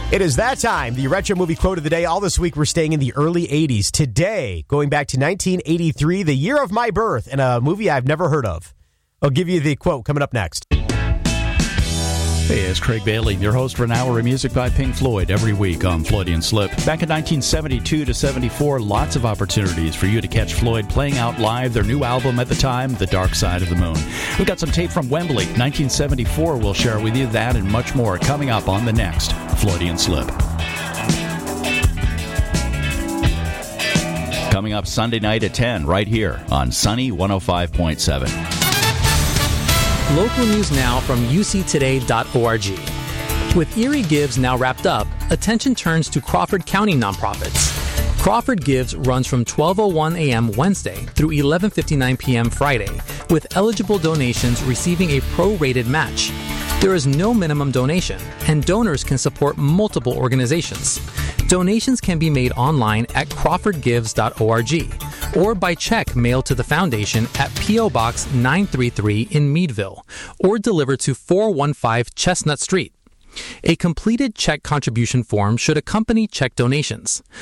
It is that time, the retro movie quote of the day. All this week, we're staying in the early 80s. Today, going back to 1983, the year of my birth, and a movie I've never heard of. I'll give you the quote coming up next. Hey, it's Craig Bailey, your host for an hour of music by Pink Floyd every week on Floydian Slip. Back in 1972 to 74, lots of opportunities for you to catch Floyd playing out live their new album at the time, The Dark Side of the Moon. We've got some tape from Wembley, 1974. We'll share with you that and much more coming up on the next Floydian Slip. Coming up Sunday night at 10, right here on Sunny 105.7. Local news now from uctoday.org. With Erie Gives now wrapped up, attention turns to Crawford County nonprofits. Crawford Gives runs from 12:01 a.m. Wednesday through 11:59 p.m. Friday, with eligible donations receiving a prorated match. There is no minimum donation, and donors can support multiple organizations. Donations can be made online at crawfordgives.org or by check mailed to the foundation at P.O. Box 933 in Meadville or delivered to 415 Chestnut Street. A completed check contribution form should accompany check donations.